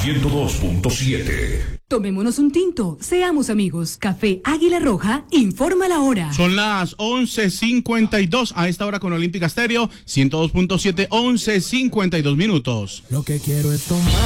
102.7. Tomémonos un tinto, seamos amigos. Café Águila Roja, informa la hora. Son las 11:52 a esta hora con Olímpica Estéreo, 102.7, 11:52 minutos. Lo que quiero es tomar.